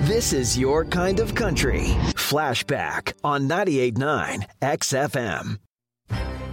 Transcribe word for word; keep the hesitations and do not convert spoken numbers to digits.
This is your kind of country. Flashback on ninety-eight point nine X F M.